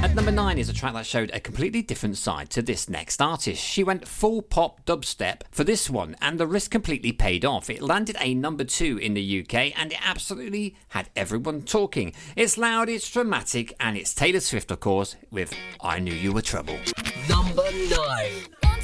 At number 9 is a track that showed a completely different side to this next artist. She went full pop dubstep for this one, and the risk completely paid off. It landed a number 2 in the UK, and it absolutely had everyone talking. It's loud, it's dramatic, and it's Taylor Swift, of course, with I Knew You Were Trouble. Number 9.